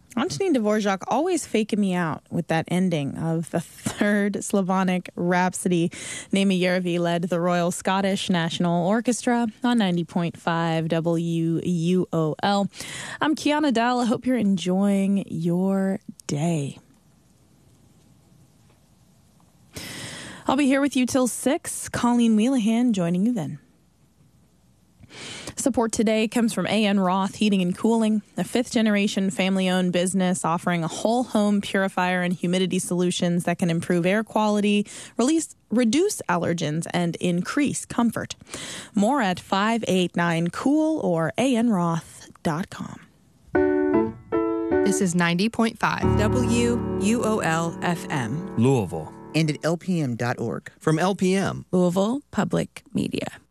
Antonin Dvorak always faking me out with that ending of the third Slavonic Rhapsody. Naima Järvi led the Royal Scottish National Orchestra on 90.5 WUOL. I'm Kiana Dell. I hope you're enjoying your day. I'll be here with you till 6. Colleen Wheelahan joining you then. Support today comes from A.N. Roth Heating and Cooling, a fifth-generation family-owned business offering a whole-home purifier and humidity solutions that can improve air quality, reduce allergens, and increase comfort. More at 589-COOL or anroth.com. This is 90.5 WUOL-FM. Louisville. And at lpm.org. From LPM. Louisville Public Media.